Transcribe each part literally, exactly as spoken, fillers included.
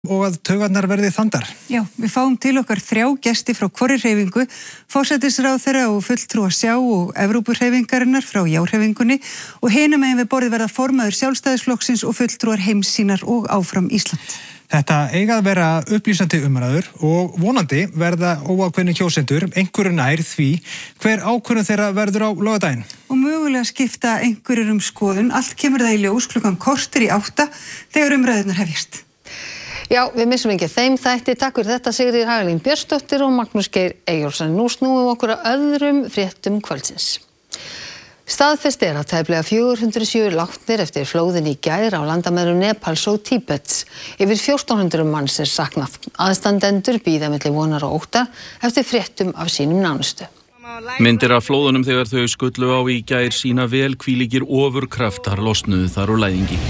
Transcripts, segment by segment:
Og að taugarnar verði þandar. Já, við fáum til okkar þrjá gesti frá hvorri hreyfingu, forsætisráðherra og fulltrúa sjá og Evrópuhreyfingarinnar frá já-hreyfingunni og hinum megin við borðið verða formaður Sjálfstæðisflokksins og fulltrúar Heimssýnar og Áfram Ísland. Þetta eiga að vera upplýsandi umræður og vonandi verða óákveðnir kjósendur einhverju nær því hver ákvörðun þeirra verður á laugardaginn. Og mögulega skipta einhverjir um skoðun, allt kemur það í ljós klukkan korter í átta þegar umræðurnar hefjast. Já, við missum ekki þeim þætti. Takk fyrir þetta Sigríður Hagalín Björnsdóttir og Magnús Geir Eyjólfsson. Nú snúum við okkur að öðrum fréttum kvöldsins. Staðfest er að tæplega fjögur hundruð séu látnir eftir flóðin í gær á landamærum Nepals og Tíbets. Yfir fjórtán hundruð manns er saknað. Aðstandendur bíða milli vonar og ótta eftir fréttum af sínum nánustu. Myndir af flóðunum þegar þau skullu á í gær sína vel hvílíkir ofurkraftar losnuðu þar úr læðingi.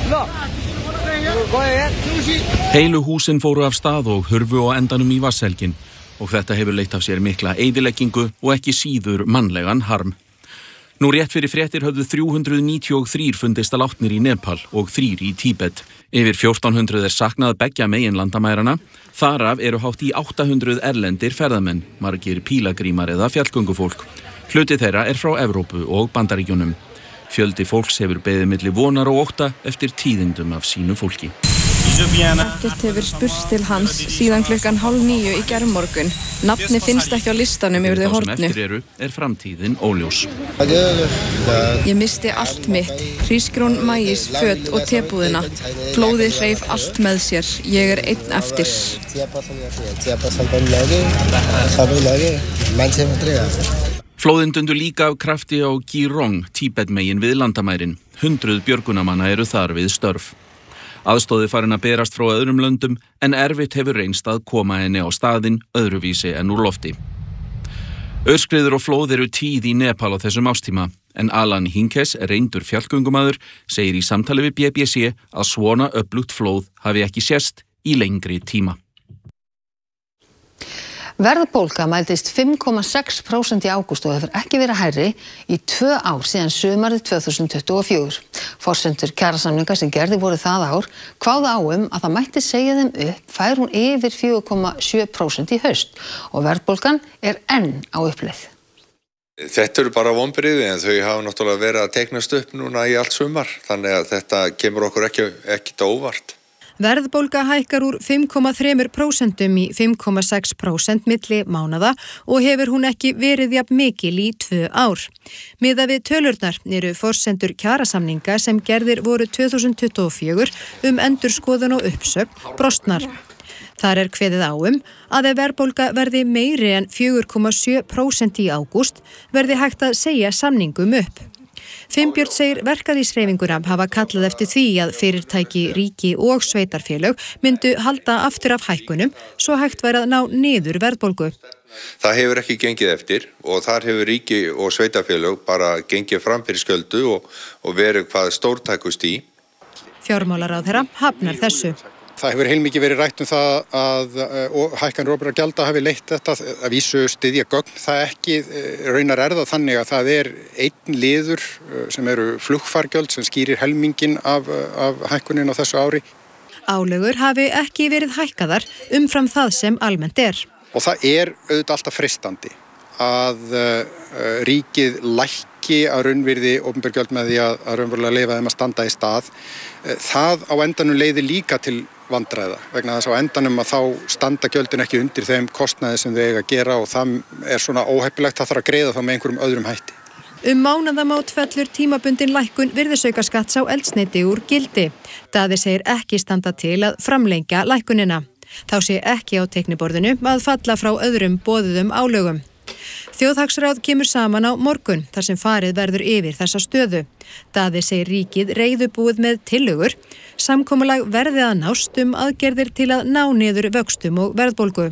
Heilu húsin fóru af stað og hurfu á endanum í vatnshelgin og þetta hefur leitt af sér mikla eyðileggingu og ekki síður mannlegan harm. Nú rétt fyrir fréttir höfðu þrjú hundruð níutíu og þrír fundist að látnir í Nepal og þrír í Tíbet. Yfir fjórtán hundruð er saknað beggja megin landamæranna, þar af eru hátt í átta hundruð erlendir ferðamenn, margir pílagrímar eða fjallgöngufólk. Hluti þeirra er frá Evrópu og Bandaríkjunum. Fjöldi fólks hefur beðið milli vonar og ótta eftir tíðindum af sínu fólki. Ekkert hefur spurst til hans síðan klukkan hálf níu í gærmorgun. Nafni finnst ekki á listanum yfir þau horfnu. Það sem eftir eru er framtíðin óljós. Ég missti allt mitt, hrísgrjón, maís, föt og tebúðina. Flóðið hreif allt með sér. Ég er einn eftir. Flóðin dundu líka af krafti á Girong, Tíbetmegin við landamærin. Hundruð björgunarmanna eru þar við störf. Aðstóði farin að berast frá öðrum löndum en erfitt hefur reynst að koma henni á staðinn öðruvísi en úr lofti. Aurskriður og flóð eru tíð í Nepal á þessum ástíma en Alan Hinkes, reyndur fjallgöngumaður, segir í samtali við B B C að svona öflugt flóð hafi ekki sést í lengri tíma. Verðbólga mældist fimm komma sex prósent í ágúst og hefur ekki verið hærri í tvö ár síðan sumarið tvö þúsund tuttugu og fjögur. Forsendur kjarasamninga sem gerði voru það ár kváðu á um að það mætti segja þeim upp fær hún yfir fjögur komma sjö prósent í haust og verðbólgan er enn á uppleið. Þetta eru bara vonbrigði en þau hafa náttúrulega verið að teiknast upp núna í allt sumar þannig að þetta kemur okkur ekki, ekkert óvart. Verðbólga hækkar úr fimm komma þrjú prósent í fimm komma sex prósent milli mánaða og hefur hún ekki verið jafn mikil í tvö ár. Miðað við tölurnar eru forsendur kjarasamninga sem gerðir voru tvö þúsund tuttugu og fjögur um endurskoðun og uppsögn brostnar. Þar er kveðið á um að ef verðbólga verði meiri en fjögur komma sjö prósent í ágúst verði hægt að segja samningum upp. Finnbjörn segir verkalýðshreyfinguna hafa kallað eftir því að fyrirtæki, ríki og sveitarfélög myndu halda aftur af hækkunum svo hægt væri að ná niður verðbólgu. Það hefur ekki gengið eftir og þar hefur ríki og sveitarfélög bara gengið fram fyrir skjöldu og, og verið hvað stórtækust í. Fjármálaráðherra hafnar þessu. Það hefur heilmikið verið rætt um það að hækkanir opinberra gjalda hafi leitt þetta að vísu styðja gögn. Það ekki raunar er það þannig að það er einn liður sem eru flugfargjöld sem skýrir helmingin af, af hækkunin á þessu ári. Álögur hafi ekki verið hækkaðar umfram það sem almennt er. Og það er auðvitað alltaf freistandi að uh, ríkið lækki að raunvirði opinber gjöld með því að, að raunverulega leyfa þeim að standa í stað. Það á endanum leiðir líka til vandræða vegna þess að á endanum að þá standa gjöldin ekki undir þeim kostnaði sem þau eiga að gera og það er svona óheppilegt að það þarf að greiða þá með einhverjum öðrum hætti. Um mánaðamót fellur tímabundin lækkun virðisaukaskatts á eldsneyti úr gildi. Daði segir ekki standa til að framlengja lækkunina. Þá sé ekki á teikniborðinu að falla frá öðrum boðuðum álögum. Þjóðhagsráð kemur saman á morgun þar sem farið verður yfir þessa stöðu. Daði segir ríkið reiðubúið með tillögur. Samkomulag verði að nást um aðgerðir til að ná niður vöxtum og verðbólgu.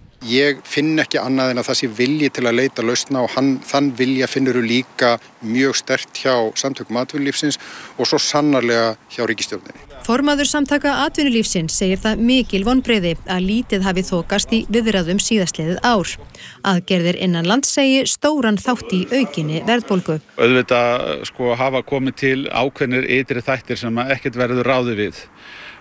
Ég finn ekki annað en að það sé vilji til að leita lausna og hann, þann vilja finnur líka mjög sterkt hjá samtökum atvinnulífsins og svo sannarlega hjá ríkisstjórninni. Formaður samtaka atvinnulífsins segir það mikil vonbrigði að lítið hafi þokast í viðræðum síðastliðið ár. Aðgerðir innanlands segi stóran þátt í aukinni verðbólgu. Auðvitað sko hafa komið til ákveðnir ytri þættir sem ekkert verður ráðið við.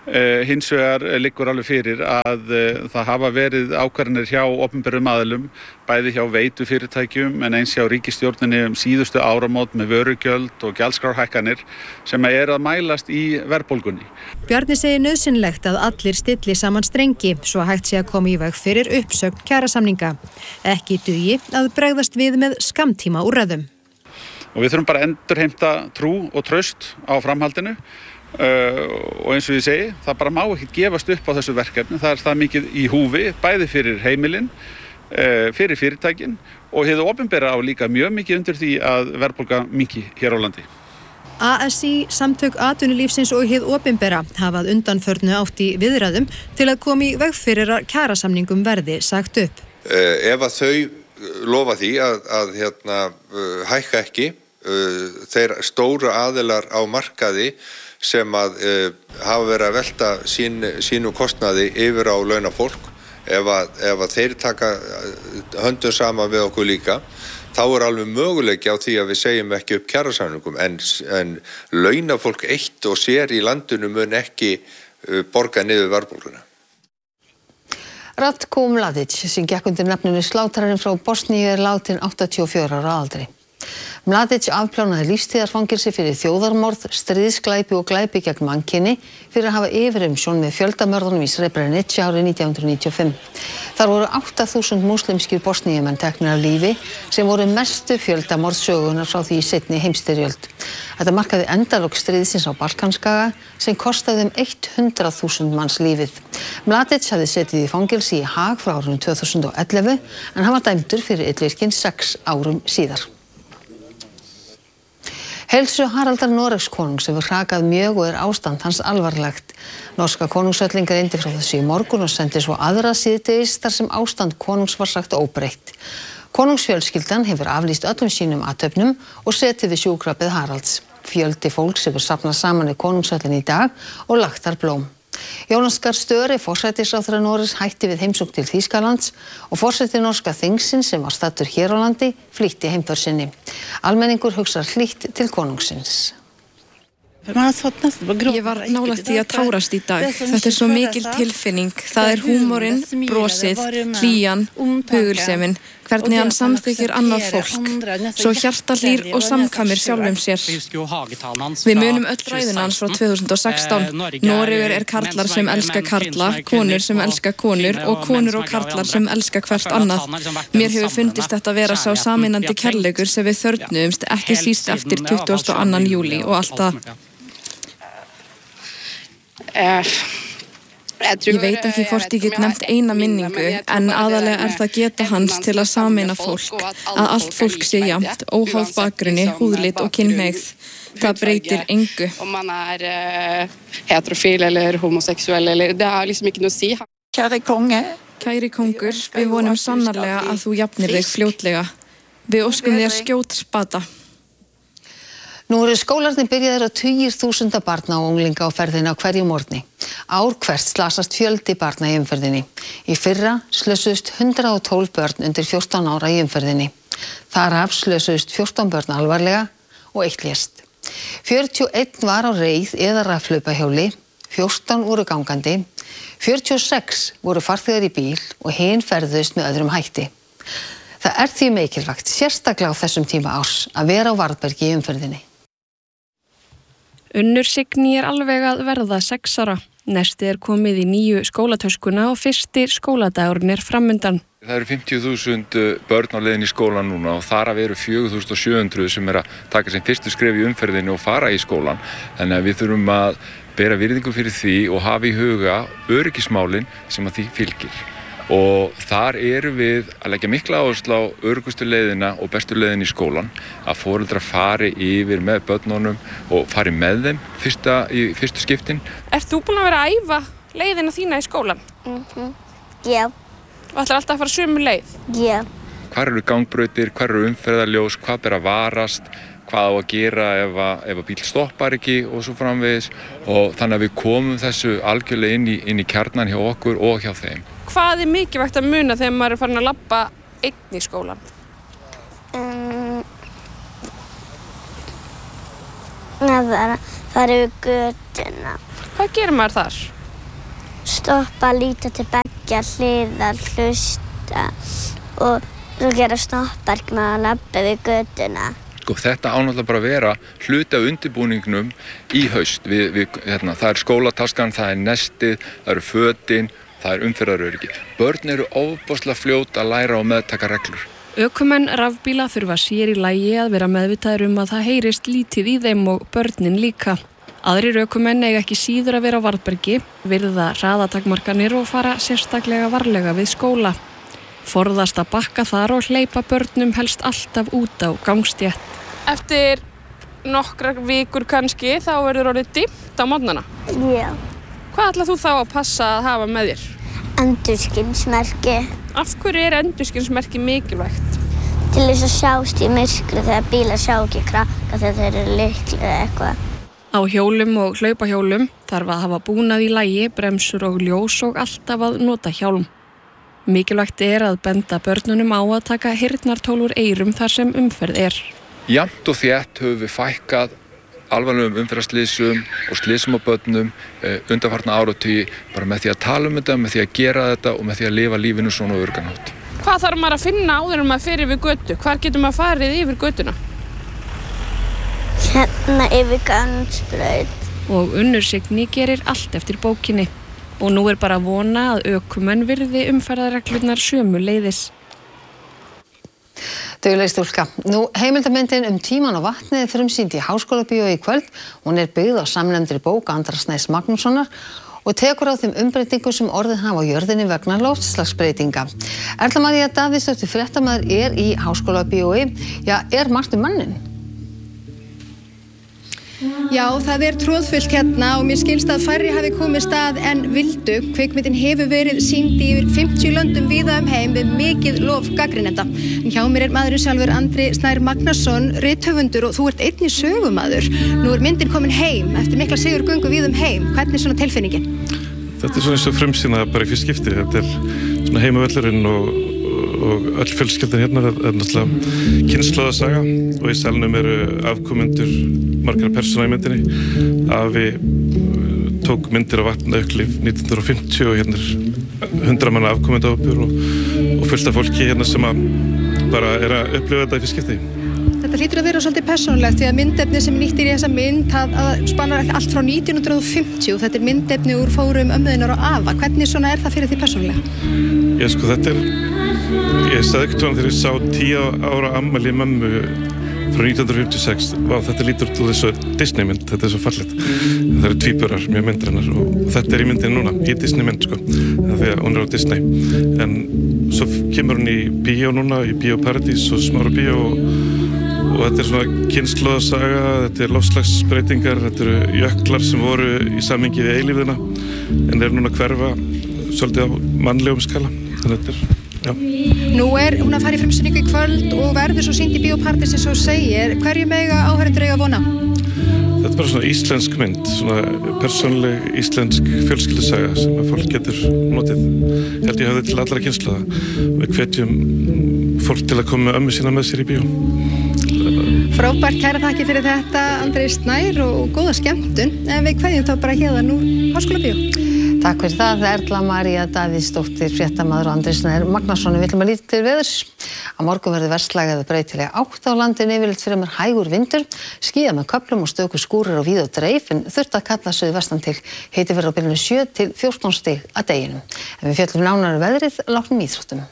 Uh, hins vegar liggur alveg fyrir að uh, það hafa verið ákvarðanir hjá opinberum aðilum, bæði hjá veitufyrirtækjum en eins hjá ríkisstjórninni um síðustu áramót með vörugjöld og gjaldskrárhækkanir sem er að mælast í verðbólgunni. Bjarni segir nauðsynlegt að allir stilli saman strengi svo hægt sé að koma í veg fyrir uppsögn kjarasamninga. Ekki dugi að bregðast við með skammtíma úrræðum. Og við þurfum bara að endurheimta trú og traust á framhaldinu. Uh, og eins og ég segi, það bara má ekki gefast upp á þessu verkefni, það er það mikið í húfi, bæði fyrir heimilin, uh, fyrir fyrirtækin og hið opinbera á líka mjög mikið undir því að verðbólga minnki hér á landi. A S í, Samtök atvinnulífsins og hið opinbera hafað undanförnu átt í viðræðum til að koma í veg fyrir að kjarasamningum verði sagt upp. Uh, ef að þau lofa því að, að hérna, uh, hækka ekki, uh, þeir stóru aðilar á markaði sem að uh, hafa verið að velta sín, sínu kostnaði yfir á launafólk, ef að, ef að þeir taka höndum saman við okkur líka, þá er alveg möguleiki á því að við segjum ekki upp kjarasamningum, en, en launafólk eitt og sér í landinu mun ekki uh, borga niður verðbólguna. Ratko Mladic, sem gekk undir nafninu slátrarinn frá Bosníu, er látin áttatíu og fjögurra ára aldri. Mladic afplánaði lífstíðarfangelsi fyrir þjóðarmorð, stríðsglæpi og glæpi gegn mannkyni fyrir að hafa yfirumsjón með fjöldamörðunum í Srebrenica árið nítján hundruð níutíu og fimm. Þar voru átta þúsund múslimskir bosníumenn teknir af lífi sem voru mestu fjöldamorð sögunar frá því í seinni heimsstyrjöld. Þetta markaði endalok stríðsins á Balkanskaga sem kostaði um hundrað þúsund manns lífið. Mladic hafði setið í fangelsi í Haag frá árinu tvö þúsund og ellefu en hann var dæmdur fyrir illvirkin sex árum síðar. Heilsu Haraldar Noregskonungs hefur hrakað mjög og er ástand hans alvarlegt. Norska konungsöllin greindi frá þessu í morgun og sendi svo aðra síðdegis þar sem ástand konungs var sagt óbreytt. Konungsfjölskyldan hefur aflýst öllum sínum athöfnum og setið við sjúkrabið Haralds. Fjöldi fólks hefur safnað saman í konungsöllin í dag og lagt þar blóm. Jónas Gahr Støre, forsætisráðherra Noregs, hætti við heimsókn til Þýskalands og forseti norska þingsins sem var staddur hér á landi flýtti heimför sinni. Almenningur hugsar hlýtt til konungsins. Ég var nálægt því að tárast í dag. Þetta er svo mikil tilfinning. Það er húmorinn, brosið, hlýjan, hugulsemin, hvernig hann samþykkir annað fólk. Svo hjartahlýr og samkamir sjálfum sér. Við munum öll ræðuna hans frá tvö þúsund og sextán. Noregur er karlar sem elska karla, konur sem elska konur og konur og karlar sem elska hvert annað. Mér hefur fundist þetta vera sá sameinandi kærleikur sem við þörfnuðumst ekki síst eftir tuttugasta og annan júlí og allt það. Ég veit ekki hvort ég get nefnt eina minningu en aðalega er það geta hans til að sameina fólk, að allt fólk sé jafnt, óháð bakgrunni, húðlit og kynhneigð. Það breytir engu. Om man er heterofil eller homoseksuell eller det er liksom ikke noe å si. Kæri konge. Kæri kongur, við vonum sannarlega að þú jafnir þig fljótlega. Við óskum þér skjót spata. Nú eru skólarnir byrjaðir að tugir þúsunda barna og unglinga á ferðinni á hverju morgni. Ár hvert slasast fjöldi barna í umferðinni. Í fyrra slösuðust hundrað og tólf börn undir fjórtán ára í umferðinni. Þar af slösuðust fjórtán börn alvarlega og eitt lést. fjörutíu og eitt var á reið eða rafhlaupahjóli, fjórtán voru gangandi, fjörutíu og sex voru farþegar í bíl og hin ferðuðust með öðrum hætti. Það er því mikilvægt, sérstaklega á þessum tíma árs, að vera á varðbergi í umferðinni. Unnur Signý er alveg að verða sex ára. Nesti er komið í nýju skólatöskuna og fyrsti skóladagurinn er framundan. Það eru fimmtíu þúsund börn á leiðin í skólan núna og þar af eru fjögur þúsund sjö hundruð sem er að taka sem fyrstu skref í umferðinu og fara í skólan. Þannig að við þurfum að bera virðingu fyrir því og hafa í huga öryggismálin sem að því fylgir. Og þar eru við að leggja mikla áherslu á öruggustu leiðina og bestu leiðina í skólan, að foreldrar fari yfir með börnunum og fari með þeim fyrsta, í fyrstu skiptin. Ert þú búin að vera að æfa leiðina þína í skólan? Mhm. Já. Og ætlar alltaf að fara sömu leið? Já. Hvar eru gangbrautir, hvar eru umferðarljós, hvað ber að varast, hvað á að gera ef að, ef að bíl stoppar ekki og svo framvegis, og þannig að við komum þessu algjörlega inn í, inn í kjarnan hjá okkur og hjá þeim. Hvað er mikilvægt að muna þegar maður er farin að labba einn í skólan? Um, að vera, fara yfir götuna. Hvað gerir maður þar? stoppa, líta til beggja hliðar, hlusta og svo gera snoppverk með að labba við götuna. Sko, þetta ánáttúrulega bara að vera hluti af undirbúningnum í haust. Við, við, hérna, það er skólataskan, það er nestið, það eru fötin, það er umferðaröryggi. Börn eru ofboðslega fljót að læra og meðtaka reglur. Ökumenn rafbíla þurfa sér í lagi að vera meðvitaður um að það heyrist lítið í þeim og börnin líka. Aðrir ökumenn eiga ekki síður að vera á varðbergi, virða hraðatakmarkanir og fara sérstaklega varlega við skóla. Forðast að bakka þar og hleypa börnum helst alltaf út á gangstétt. Eftir nokkrar vikur kannski þá verður orðið dimmt á morgnana. Já. Hvað ætlar þú þá að passa að hafa með þér? Endurskinsmerki. Af hverju er endurskinsmerki mikilvægt? Til þess að sjást í myrkri þegar bílar sjá ekki krakka þegar þeir eru litlir eða eitthvað. Á hjólum og hlaupahjólum þarf að hafa búnað í lagi, bremsur og ljós og alltaf að nota hjálm. Mikilvægt er að benda börnunum á að taka heyrnartól úr eyrum þar sem umferð er. Jafnt og þétt höfum við fækkað alvarlegum umferðarslysum og slysum á börnum eh, undanfarna áratugi bara með því að tala um þetta, með því að gera þetta og með því að lifa lífinu svona öruggan hátt. Hvað þarf maður að finna áður en maður fer yfir götu? Hvar getur maður farið yfir götuna? Hérna yfir Gangsbraut. Og Unnur Signý gerir allt eftir bókinni. Og nú er bara að vona að ökumenn virði umferðarreglurnar sömu leiðis. Dugleg stúlka. Nú, heimildamyndin um tíman og vatnið er frumsýnd í Háskólabíó í kvöld. Hún er byggð á samnefndri bók Andra Snæs Magnússonar og tekur á þeim umbreytingum sem orðið hafa á jörðinni vegna loftslagsbreytinga. Erla María Davíðsdóttir fréttamaður er í Háskólabíói. Já, er margt um manninn? Já, það er tróðfullt hérna og mér skilst að færri hafi komið stað en vildu. Kvikmyndin hefur verið sýnd í yfir fimmtíu löndum víða um heim með mikið lof gagnrýnenda. Hjá mér er maðurinn sjálfur Andri Snær Magnason, rithöfundur og þú ert einnig sögumaður. Nú er myndin komin heim eftir mikla sigurgöngu víða um heim. Hvernig er svona tilfinningin? Þetta er svona eins og frumsýna bara í fyrst skipti. Þetta er svona heimavöllurinn og og öll fjölskyldan hérna er náttúrulega kynslóðasaga og í salnum eru afkomendur margra persóna í myndinni. Afi tók myndir á vatnaauklif nítján hundruð og fimmtíu og hérna er hundrað manna afkomendahópur og, og fullt af fólki hérna sem að bara er að upplifa þetta í fyrst skipti. Þetta hlýtur að vera svolítið persónulegt því að myndefni sem nýttir í þessa mynd að, að spannar allt frá nítján hundruð og fimmtíu. Þetta er myndefni úr fórum ömmuðinnar og afa. Hvernig svona er það fyrir því persónulega? Já, sko, þetta er, ég sagði ekkert svona þegar ég sá tíu ára afmæli mömmu frá nítján hundruð fimmtíu og sex. Vá, þetta lítur út úr þessu Disney-mynd, þetta er svo fallegt. Það eru tvíburar mjög myndir hennar og þetta er í myndinni núna, í Disney-mynd, sko, því að hún er á Disney. En svo kemur hún í bíó núna, í Bíó Paradís og Smára bíó og og þetta er svona kynslóðasaga, þetta er loftslagsbreytingar, þetta eru jöklar sem voru í samhengi við eilífðina en eru núna að hverfa svolítið á mannlegum skala. Þannig þetta er, já. Nú er hún að fara í frumsýningu í kvöld og verður svo sýnd í Bíó Paradís eins og segir. Hverju mega áhorfendur eiga að vona? Þetta er bara svona íslensk mynd, svona persónuleg íslensk fjölskyldusaga sem að fólk getur notið. Ég held ég höfði til allra kynslóða. Við hvetjum fólk til að koma með ömmu sína með sér í bíó. Frábært, kæra þakki fyrir þetta, Andri Snær og góða skemmtun. En við kveðjum þá bara hérna úr Háskólabíó. Takk fyrir það, Erla María Davíðsdóttir, fréttamaður og Andri Snær Magnason. Við ætlum að líta til veðurs. Á morgun verður verslæg eða breytileg átt á landinu, yfirleitt fremur hægur vindur, skýjað með köflum og stöku skúrir og víð og dreif, en þurft að kalla suðvestan til. Hiti verður á bilinu sjö til fjórtán stig að deginum. En við fjöllum nánar um veðrið að loknum íþróttum.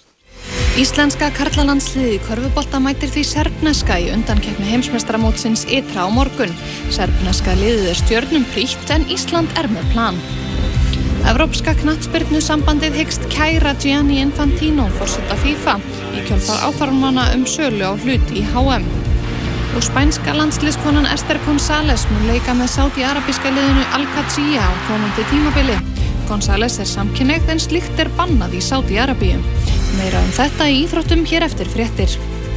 Íslenska karlalandsliðið í körfubolta mætir því serbneska í undankeppni heimsmeistaramótsins ytra á morgun. Serbneska liðið er stjörnum prýtt en Ísland er með plan. Evrópska knattspyrnusambandið hyggst kæra Gianni Infantino, forseta FIFA, í kjölfar áformana um sölu á hlut í H M. Og spænska landsliðskonan Esther González mun leika með sádi-arabíska liðinu Al-Qadsiya á komandi tímabili. González er samkynhneigð en slíkt er bannað í Sádi-Arabíu. Meira um þetta í íþróttum hér eftir fréttir.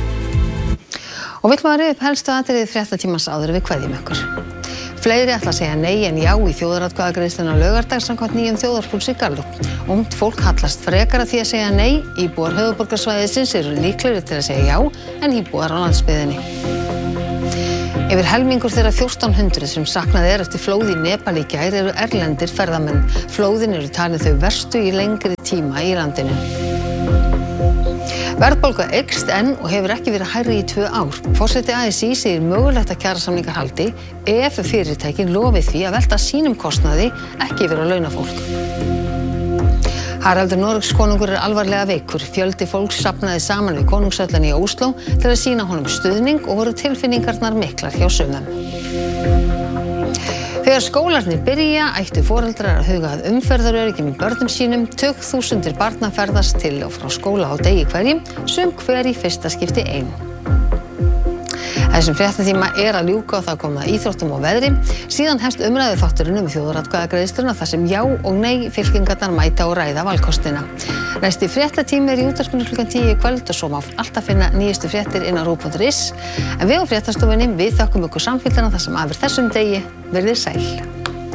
Og vill maður upp helstu atriði fréttatímans áður við kveðjum ykkur. Fleiri ætla að segja nei en já í þjóðaratkvæðagreiðsluna á laugardag samkvæmt nýjum þjóðarpúlsi Gallup. Ungt fólk hallast frekar að því að segja nei, íbúar höfuðborgarsvæðisins eru líklegri til að segja já en íbúar á landsbyggðinni. Yfir helmingur þeirra fjórtán hundruð sem saknað er eftir flóð í Nepal í gær eru erlendir ferðamenn. Flóðin eru talin þau verstu í lengri tíma í landinu. Verðbólga eykst enn og hefur ekki verið hærri í tvö ár. Forseti A S í segir mögulegt að kjarasamningar haldi ef fyrirtækin lofi því að velta sínum kostnaði ekki yfir á launafólk. Haraldur Noregskonungur er alvarlega veikur. Fjöldi fólks safnaði saman við konungshöllinni í Ósló til að sýna honum stuðning og voru tilfinningarnar miklar hjá sumum. Þegar skólarnir byrja ættu foreldrar að huga að umferðaröryggi með börnum sínum. Tugþúsundir barna ferðast til og frá skóla á degi hverjum, sum hver í fyrsta skipti ein. Þessum fréttatíma er að ljúka og það kom að íþróttum og veðri. Síðan hefst umræðu þátturinn um þjóðaratkvæðagreiðsluna þar sem já og nei fylkingarnar mæta og ræða valkostina. Næsti fréttatími er í útvarpinu klukkan tíu í kvöld og svo má alltaf finna nýjustu fréttir inn á ruv punktur is. En við á fréttastofunni við þökkum ykkur samfélgina þar sem af er þessum degi. Verðið sæl.